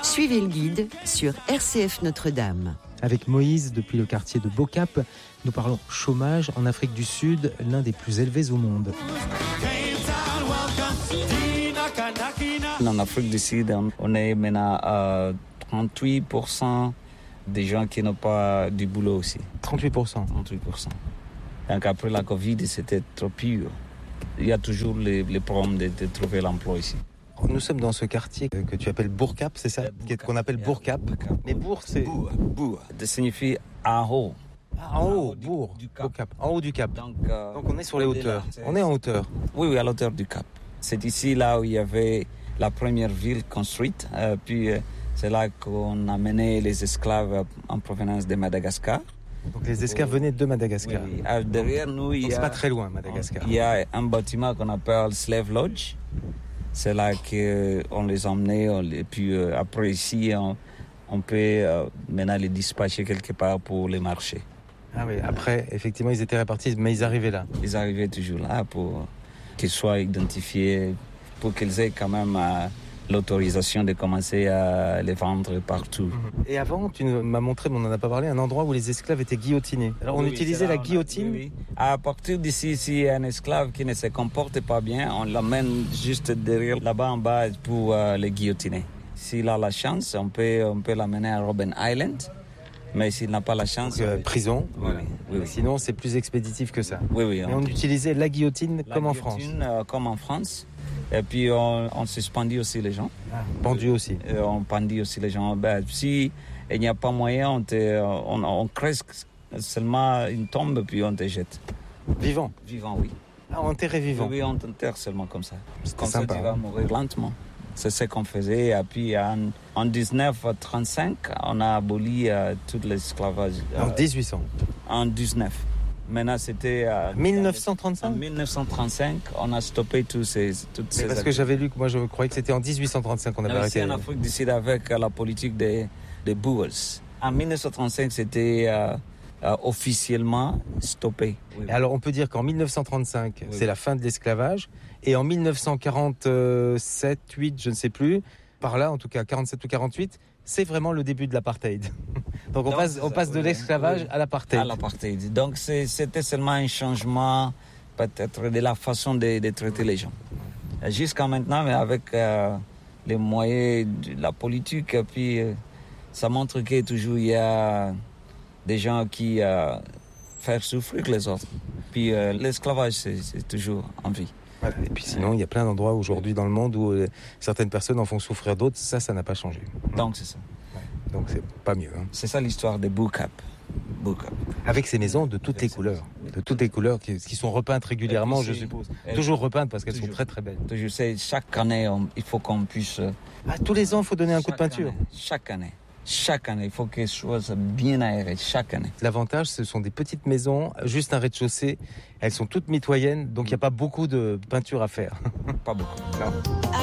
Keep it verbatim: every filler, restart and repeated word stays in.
Suivez le guide sur R C F Notre-Dame. Avec Moïse, depuis le quartier de Bocap, nous parlons chômage en Afrique du Sud, l'un des plus élevés au monde. En Afrique du Sud, on est maintenant à trente-huit pour cent des gens qui n'ont pas du boulot aussi. trente-huit pour cent trente-huit pour cent. Donc après la Covid, c'était trop pire. Il y a toujours les, les problèmes de, de trouver l'emploi ici. Nous sommes dans ce quartier que tu appelles Bourcap, c'est ça? Euh, Qu'on appelle Bourcap. Mais Bourg, c'est... Bourg, Bourg. Ça signifie en haut. Ah, en haut, Bourg, du Cap. Bourcap. En haut du Cap. Donc, euh, Donc on est sur les hauteurs. Là, on est en hauteur. Oui, oui, à l'auteur du Cap. C'est ici là où il y avait la première ville construite. Euh, puis euh, c'est là qu'on a mené les esclaves en provenance de Madagascar. Donc les esclaves venaient de Madagascar. Oui, oui. Derrière nous, il y a... C'est pas très loin, Madagascar. Il y a un bâtiment qu'on appelle Slave Lodge. C'est là qu'on les emmenait. Et puis euh, après ici, on, on peut euh, maintenant les dispatcher quelque part pour les marchés. Ah oui, après, effectivement, ils étaient répartis, mais ils arrivaient là. Ils arrivaient toujours là pour qu'ils soient identifiés, pour qu'ils aient quand même euh, l'autorisation de commencer à les vendre partout. Et avant, tu m'as montré, mais on n'en a pas parlé, un endroit où les esclaves étaient guillotinés. Alors on oui, utilisait la guillotine. Oui, oui. À partir d'ici, s'il y a un esclave qui ne se comporte pas bien, on l'emmène juste derrière, là-bas en bas, pour euh, les guillotiner. S'il a la chance, on peut, on peut l'amener à Robben Island. Mais s'il n'a pas la chance... Donc, euh, prison. Oui, oui, oui, oui. Sinon, c'est plus expéditif que ça. Oui, oui. Mais on, on utilisait la guillotine la comme guillotine, en France. Euh, comme en France. Et puis, on, on suspendit aussi les gens. Ah, pendu aussi. Et on pendit aussi les gens. Ben, si il n'y a pas moyen, on, te, on, on crée seulement une tombe, puis on te jette. Vivant? Vivant, oui. Ah, enterré vivant? Oui, on t'enterre seulement comme ça. C'était comme sympa. ça, tu vas mourir lentement. C'est ce qu'on faisait. Et puis, en, en dix-neuf trente-cinq, on a aboli euh, tout l'esclavage. Euh, en dix-huit cents? En dix-neuf. Maintenant, c'était... Euh, dix-neuf cent trente-cinq? En dix-neuf cent trente-cinq, on a stoppé tous ces, toutes ces... Mais parce que j'avais lu que moi, je croyais que c'était en dix-huit cent trente-cinq qu'on avait arrêté. C'est en Afrique du Sud avec la politique des, des Boers. En dix-neuf cent trente-cinq, c'était euh, euh, officiellement stoppé. Oui. Alors, on peut dire qu'en dix-neuf cent trente-cinq, oui, c'est la fin de l'esclavage. Et en dix-neuf cent quarante-sept, huit, je ne sais plus, par là, en tout cas, quarante-sept ou quarante-huit, c'est vraiment le début de l'apartheid. Donc, on Donc, passe, on passe de oui, l'esclavage oui, à l'apartheid. À l'apartheid. Donc, c'est, c'était seulement un changement, peut-être, de la façon de, de traiter les gens. Jusqu'à maintenant, mais avec euh, les moyens de la politique, puis euh, ça montre que toujours il y a des gens qui euh, font souffrir les autres. Puis euh, l'esclavage, c'est, c'est toujours en vie. Voilà. Et puis sinon, il y a plein d'endroits aujourd'hui dans le monde où euh, certaines personnes en font souffrir d'autres. Ça, ça n'a pas changé. Donc, c'est ça. Ouais. Donc, c'est pas mieux. Hein. C'est ça l'histoire de Bourcap. Bourcap. Avec ces maisons de toutes les couleurs. De toutes les couleurs qui, qui sont repeintes régulièrement, je suppose. Toujours repeintes parce qu'elles toujours, sont très très belles. Je sais, chaque année, on, il faut qu'on puisse... Ah, tous les ans, il faut donner un coup de peinture? Année, chaque année. Chaque année, il faut que ce soit bien aéré, chaque année. L'avantage, ce sont des petites maisons, juste un rez-de-chaussée. Elles sont toutes mitoyennes, donc il n'y a pas beaucoup de peinture à faire. Pas beaucoup. Non.